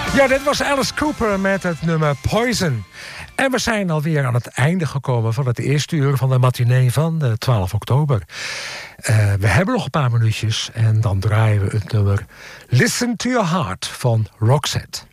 Ja, dit was Alice Cooper met het nummer Poison. En we zijn alweer aan het einde gekomen van het eerste uur van de matinee van de 12 oktober. We hebben nog een paar minuutjes en dan draaien we het nummer Listen to Your Heart van Roxette.